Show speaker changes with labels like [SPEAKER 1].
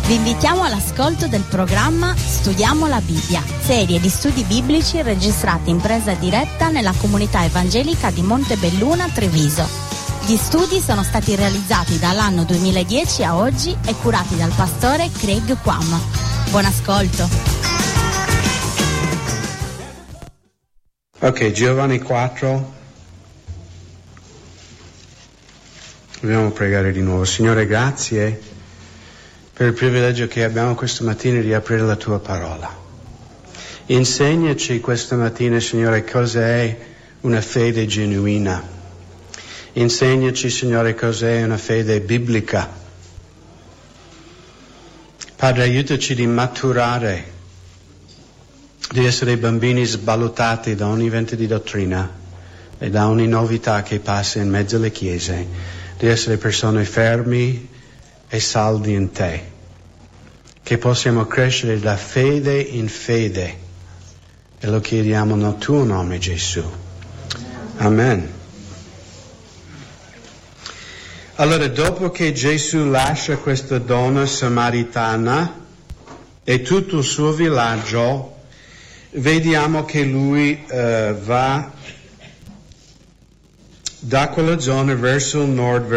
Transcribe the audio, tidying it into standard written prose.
[SPEAKER 1] Vi invitiamo all'ascolto del programma Studiamo la Bibbia, serie di studi biblici registrati in presa diretta nella comunità evangelica di Montebelluna, Treviso. Gli studi sono stati realizzati dall'anno 2010 a oggi e curati dal pastore Craig Quam. Buon ascolto.
[SPEAKER 2] Ok, Giovanni 4. Dobbiamo pregare di nuovo. Signore, grazie per il privilegio che abbiamo questa mattina di aprire la tua parola. Insegnaci questa mattina, Signore, cos'è una fede genuina. Insegnaci, Signore, cos'è una fede biblica. Padre, aiutaci di maturare, di essere bambini sballottati da ogni vento di dottrina e da ogni novità che passa in mezzo alle chiese, di essere persone fermi e saldi in te, che possiamo crescere da fede in fede, e lo chiediamo nel tuo nome, Gesù. Amen. Allora, dopo che Gesù lascia questa donna samaritana e tutto il suo villaggio, vediamo che lui va da quella zona verso il nord,